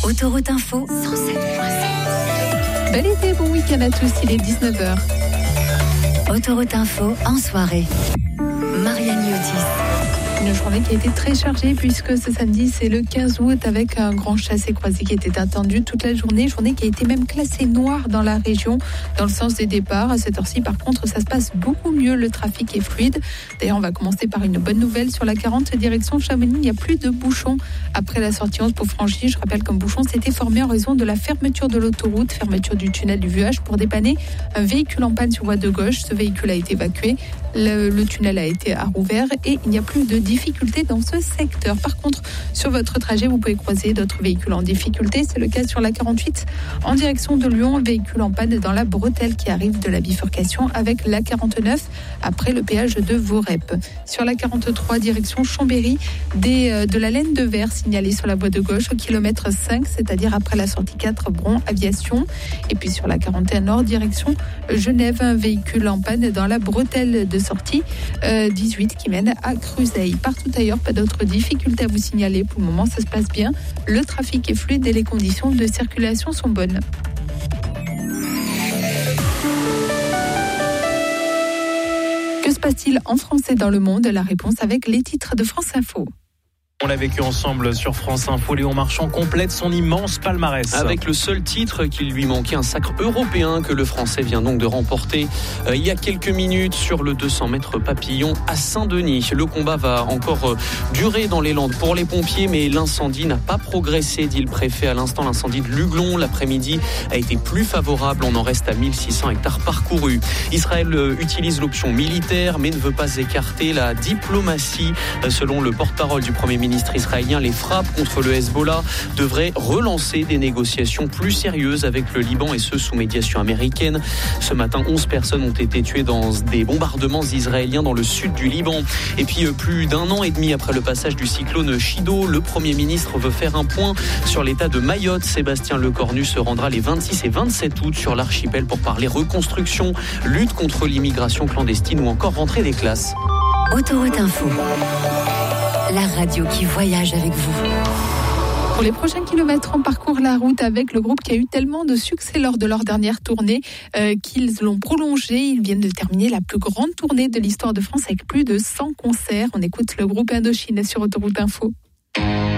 Autoroute Info 107.7. Bel été, bon week-end à tous, il est 19h. Autoroute Info en soirée. Marianne Yotis. Une journée qui a été très chargée puisque ce samedi c'est le 15 août avec un grand chassé-croisé qui était attendu toute la journée qui a été même classée noire dans la région dans le sens des départs. À cette heure-ci par contre ça se passe beaucoup mieux, le trafic est fluide. D'ailleurs on va commencer par une bonne nouvelle sur la 40 direction Chamonix, il n'y a plus de bouchons après la sortie 11 pour franchir. Je rappelle qu'un bouchon s'était formé en raison de la fermeture de l'autoroute, fermeture du tunnel du Vuage pour dépanner un véhicule en panne sur voie de gauche. Ce véhicule a été évacué, le tunnel a été rouvert et il n'y a plus de difficultés dans ce secteur. Par contre, sur votre trajet, vous pouvez croiser d'autres véhicules en difficulté. C'est le cas sur la 48 en direction de Lyon, un véhicule en panne dans la bretelle qui arrive de la bifurcation avec la 49 après le péage de Vorep. Sur la 43 direction Chambéry, de la laine de verre signalée sur la voie de gauche au kilomètre 5, c'est-à-dire après la sortie 4 Bron Aviation. Et puis sur la 41 Nord direction Genève, un véhicule en panne dans la bretelle de sortie 18 qui mène à Cruzeil. Partout ailleurs, pas d'autres difficultés à vous signaler. Pour le moment, ça se passe bien. Le trafic est fluide et les conditions de circulation sont bonnes. Que se passe-t-il en France et dans le monde? La réponse avec les titres de France Info. On l'a vécu ensemble sur France Info. Léon Marchand complète son immense palmarès. Avec le seul titre qu'il lui manquait, un sacre européen que le Français vient donc de remporter il y a quelques minutes sur le 200 mètres papillon à Saint-Denis. Le combat va encore durer dans les Landes pour les pompiers, mais l'incendie n'a pas progressé, dit le préfet à l'instant. L'incendie de Luglon, l'après-midi, a été plus favorable. On en reste à 1600 hectares parcourus. Israël utilise l'option militaire, mais ne veut pas écarter la diplomatie. Selon le porte-parole du Premier ministre israélien, les frappes contre le Hezbollah devraient relancer des négociations plus sérieuses avec le Liban, et ce sous médiation américaine. Ce matin, 11 personnes ont été tuées dans des bombardements israéliens dans le sud du Liban. Et puis plus d'un an et demi après le passage du cyclone Chido, le Premier ministre veut faire un point sur l'état de Mayotte. Sébastien Lecornu se rendra les 26 et 27 août sur l'archipel pour parler reconstruction, lutte contre l'immigration clandestine ou encore rentrée des classes. Autoroute Info. La radio qui voyage avec vous. Pour les prochains kilomètres, on parcourt la route avec le groupe qui a eu tellement de succès lors de leur dernière tournée qu'ils l'ont prolongée. Ils viennent de terminer la plus grande tournée de l'histoire de France avec plus de 100 concerts. On écoute le groupe Indochine sur Autoroute Info.